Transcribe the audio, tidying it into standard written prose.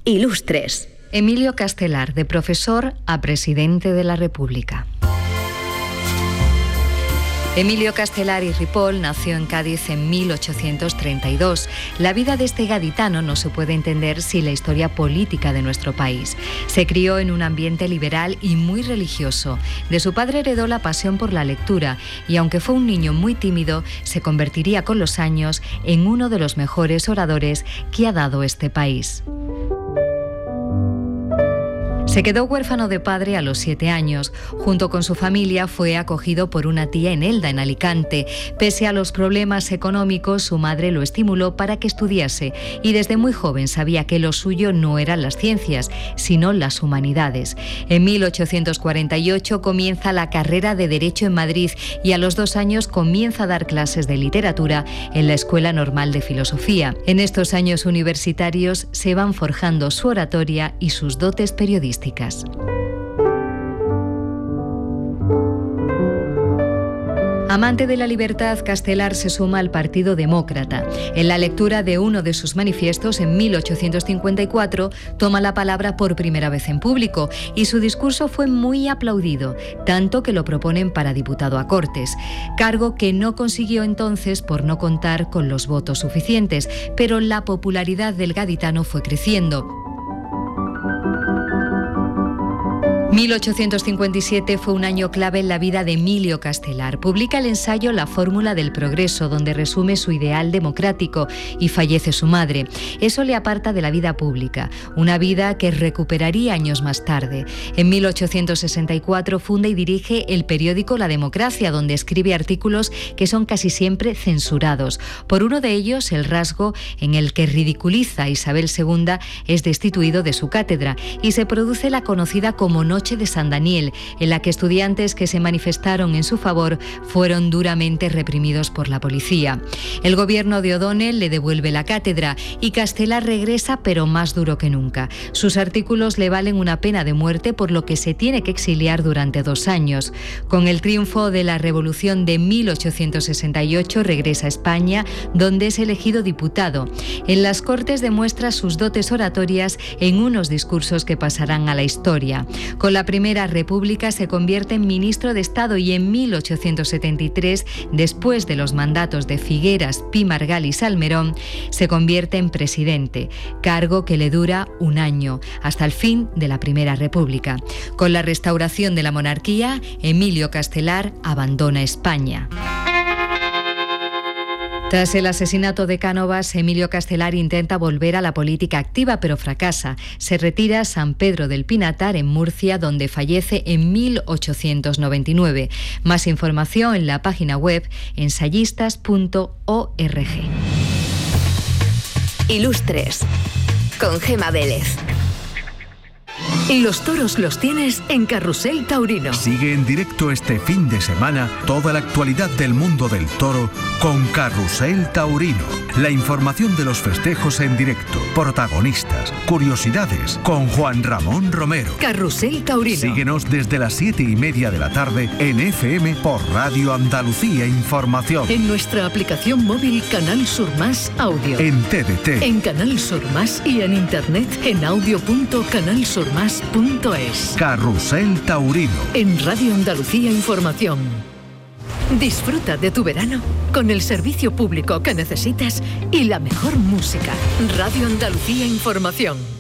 Ilustres. Emilio Castelar, de profesor a presidente de la República. Emilio Castelar y Ripoll nació en Cádiz en 1832. La vida de este gaditano no se puede entender sin la historia política de nuestro país. Se crió en un ambiente liberal y muy religioso. De su padre heredó la pasión por la lectura y, aunque fue un niño muy tímido, se convertiría con los años en uno de los mejores oradores que ha dado este país. Se quedó huérfano de padre a los 7 años. Junto con su familia fue acogido por una tía en Elda, en Alicante. Pese a los problemas económicos, su madre lo estimuló para que estudiase y desde muy joven sabía que lo suyo no eran las ciencias, sino las humanidades. En 1848 comienza la carrera de Derecho en Madrid y a los 2 años comienza a dar clases de literatura en la Escuela Normal de Filosofía. En estos años universitarios se van forjando su oratoria y sus dotes periodísticas. Amante de la libertad, Castelar se suma al Partido Demócrata. En la lectura de uno de sus manifiestos en 1854 toma la palabra por primera vez en público y su discurso fue muy aplaudido, tanto que lo proponen para diputado a Cortes, cargo que no consiguió entonces por no contar con los votos suficientes, pero la popularidad del gaditano fue creciendo. 1857 fue un año clave en la vida de Emilio Castelar. Publica el ensayo La fórmula del progreso, donde resume su ideal democrático, y fallece su madre. Eso le aparta de la vida pública, una vida que recuperaría años más tarde. En 1864 funda y dirige el periódico La Democracia, donde escribe artículos que son casi siempre censurados. Por uno de ellos, El rasgo, en el que ridiculiza a Isabel II, es destituido de su cátedra y se produce la conocida como Noche de San Daniel, en la que estudiantes que se manifestaron en su favor fueron duramente reprimidos por la policía. El gobierno de O'Donnell le devuelve la cátedra y Castelar regresa, pero más duro que nunca. Sus artículos le valen una pena de muerte, por lo que se tiene que exiliar durante 2 años. Con el triunfo de la Revolución de 1868 regresa a España, donde es elegido diputado. En las Cortes demuestra sus dotes oratorias en unos discursos que pasarán a la historia. Con la Primera República se convierte en ministro de Estado y en 1873, después de los mandatos de Figueras, Pi Margall y Salmerón, se convierte en presidente, cargo que le dura 1 año, hasta el fin de la Primera República. Con la restauración de la monarquía, Emilio Castelar abandona España. Tras el asesinato de Cánovas, Emilio Castelar intenta volver a la política activa, pero fracasa. Se retira a San Pedro del Pinatar, en Murcia, donde fallece en 1899. Más información en la página web ensayistas.org. Ilustres, con Gema Vélez. Los toros los tienes en Carrusel Taurino. Sigue en directo este fin de semana toda la actualidad del mundo del toro con Carrusel Taurino. La información de los festejos en directo, protagonistas, curiosidades, con Juan Ramón Romero. Carrusel Taurino. Síguenos desde las 7:30 de la tarde en FM por Radio Andalucía Información. En nuestra aplicación móvil Canal Sur Más Audio. En TDT. En Canal Sur Más y en internet en audio.canalsurmas.es. Carrusel Taurino. En Radio Andalucía Información. Disfruta de tu verano con el servicio público que necesitas y la mejor música. Radio Andalucía Información.